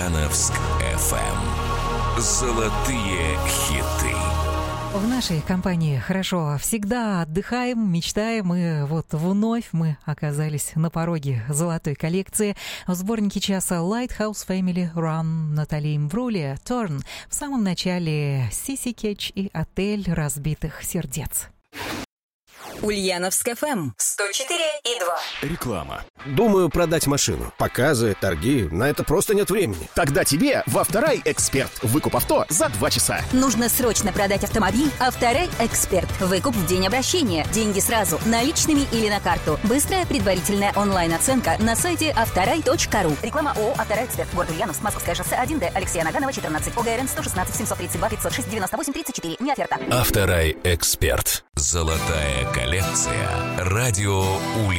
Ульяновск FM. Золотые хиты. В нашей компании хорошо всегда отдыхаем, мечтаем, и вот вновь мы оказались на пороге золотой коллекции. В сборнике часа Lighthouse Family Run Натали Имбрулия Turn. В самом начале Сиси Кетч и Отель разбитых сердец. Ульяновск ФМ 104,2. Реклама. Думаю продать машину. Показы, торги, на это просто нет времени. Тогда тебе в Авторай Эксперт. Выкуп авто за 2 часа. Нужно срочно продать автомобиль. Авторай Эксперт. Выкуп в день обращения. Деньги сразу, наличными или на карту. Быстрая предварительная онлайн-оценка на сайте авторай.ру. Реклама ООО «Авторай Эксперт». Город Ульяновск, Московское шоссе 1Д, Алексея Наганова, 14. ОГРН 116 732 506 98 34. Не оферта. Авторай Эксперт. Золотая коллекция. Радио Ульяновск.